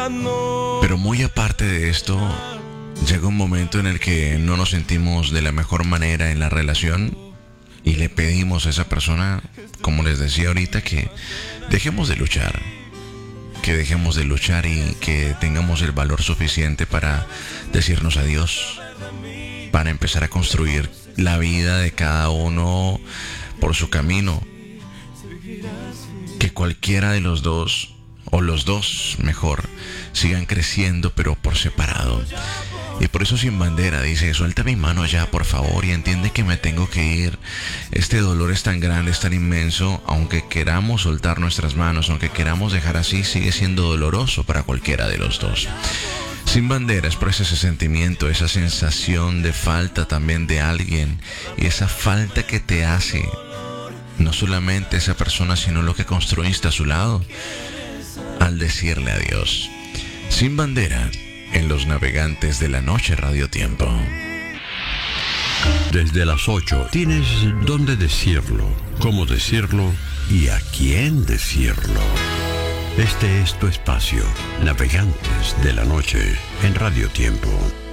Pero muy aparte de esto, llega un momento en el que no nos sentimos de la mejor manera en la relación y le pedimos a esa persona, como les decía ahorita, que dejemos de luchar. Que dejemos de luchar y que tengamos el valor suficiente para decirnos adiós, para empezar a construir la vida de cada uno por su camino. Que cualquiera de los dos, o los dos mejor, sigan creciendo pero por separado. Y por eso Sin Bandera dice: suelta mi mano ya, por favor, y entiende que me tengo que ir. Este dolor es tan grande, es tan inmenso. Aunque queramos soltar nuestras manos, aunque queramos dejar así, sigue siendo doloroso para cualquiera de los dos. Sin Bandera expresa ese sentimiento, esa sensación de falta también de alguien, y esa falta que te hace no solamente esa persona, sino lo que construiste a su lado al decirle adiós. Sin Bandera, en Los Navegantes de la Noche Radio Tiempo. Desde las 8 tienes dónde decirlo, cómo decirlo y a quién decirlo. Este es tu espacio, Navegantes de la Noche en Radio Tiempo.